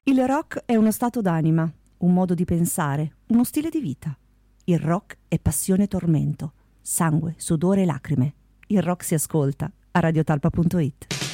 Il rock è uno stato d'anima, un modo di pensare, uno stile di vita. Il rock è passione e tormento, sangue, sudore e lacrime. Il rock si ascolta a radiotalpa.it.